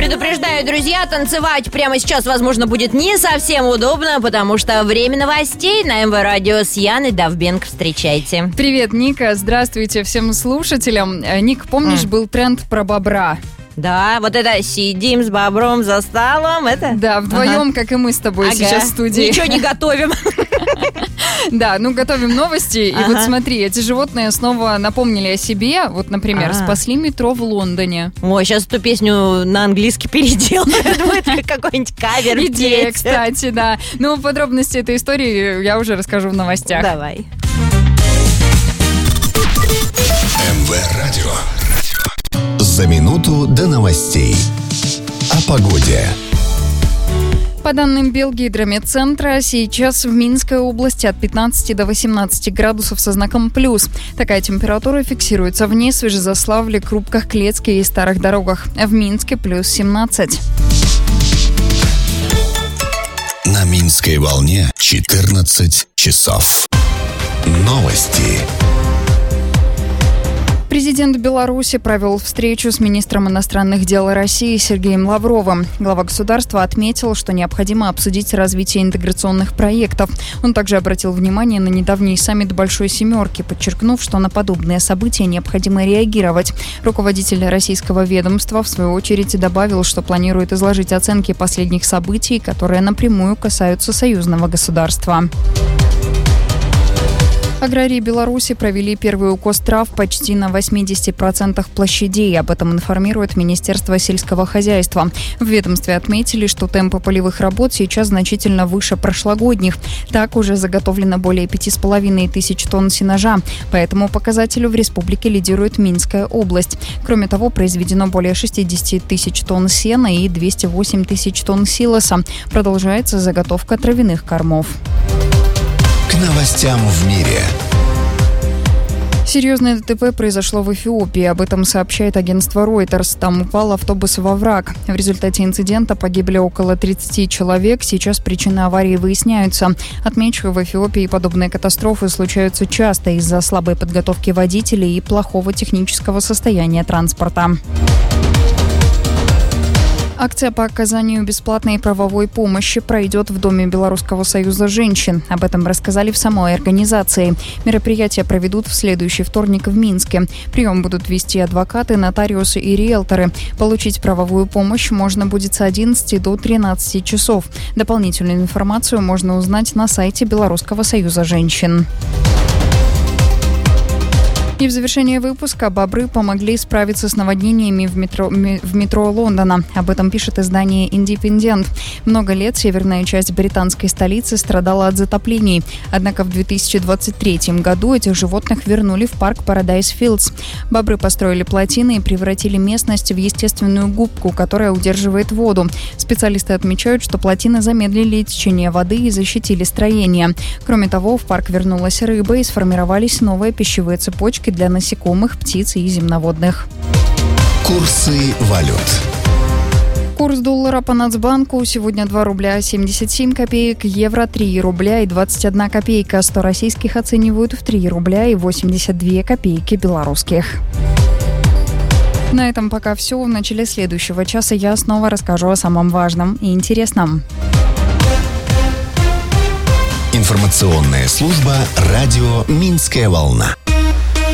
Предупреждаю, друзья, танцевать прямо сейчас, возможно, будет не совсем удобно, потому что время новостей на МВ Радио с Яной Довбенко. Встречайте. Привет, Ника. Здравствуйте всем слушателям. Ник, помнишь, был тренд про бобра? Да, вот это «сидим с бобром за столом», это? Да, вдвоем, как и мы с тобой сейчас в студии. Ничего не готовим. Да, готовим новости. И вот смотри, эти животные снова напомнили о себе. Вот, например, спасли метро в Лондоне. Ой, сейчас эту песню на английский переделают. Будет какой-нибудь кавер. Идея, кстати, да. Подробности этой истории я уже расскажу в новостях. Давай. МВ Радио. За минуту до новостей. О погоде. По данным Белгидромедцентра, сейчас в Минской области от 15 до 18 градусов со знаком плюс. Такая температура фиксируется в Несвеже, Свежезаславле, Крупках, Клецке и Старых Дорогах. В Минске плюс 17. На Минской волне 14 часов. Новости. Президент Беларуси провел встречу с министром иностранных дел России Сергеем Лавровым. Глава государства отметил, что необходимо обсудить развитие интеграционных проектов. Он также обратил внимание на недавний саммит Большой Семерки, подчеркнув, что на подобные события необходимо реагировать. Руководитель российского ведомства, в свою очередь, добавил, что планирует изложить оценки последних событий, которые напрямую касаются союзного государства. Аграрии Беларуси провели первый укос трав почти на 80% площадей. Об этом информирует Министерство сельского хозяйства. В ведомстве отметили, что темпы полевых работ сейчас значительно выше прошлогодних. Так уже заготовлено более 5500 тонн сенажа. По этому показателю в республике лидирует Минская область. Кроме того, произведено более 60 тысяч тонн сена и 208 тысяч тонн силоса. Продолжается заготовка травяных кормов. К новостям в мире. Серьезное ДТП произошло в Эфиопии. Об этом сообщает агентство Reuters. Там упал автобус во враг. В результате инцидента погибли около 30 человек. Сейчас причины аварии выясняются. Отмечу, в Эфиопии подобные катастрофы случаются часто из-за слабой подготовки водителей и плохого технического состояния транспорта. Акция по оказанию бесплатной правовой помощи пройдет в Доме Белорусского союза женщин. Об этом рассказали в самой организации. Мероприятие проведут в следующий вторник в Минске. Прием будут вести адвокаты, нотариусы и риэлторы. Получить правовую помощь можно будет с 11 до 13 часов. Дополнительную информацию можно узнать на сайте Белорусского союза женщин. И в завершение выпуска бобры помогли справиться с наводнениями в метро Лондона. Об этом пишет издание «Индепендент». Много лет северная часть британской столицы страдала от затоплений. Однако в 2023 году этих животных вернули в парк Paradise Fields. Бобры построили плотины и превратили местность в естественную губку, которая удерживает воду. Специалисты отмечают, что плотины замедлили течение воды и защитили строение. Кроме того, в парк вернулась рыба и сформировались новые пищевые цепочки для насекомых, птиц и земноводных. Курсы валют. Курс доллара по Нацбанку сегодня 2 рубля 77 копеек, евро 3 рубля и 21 копейка, 100 российских оценивают в 3 рубля и 82 копейки белорусских. На этом пока все. В начале следующего часа я снова расскажу о самом важном и интересном. Информационная служба «Радио Минская волна».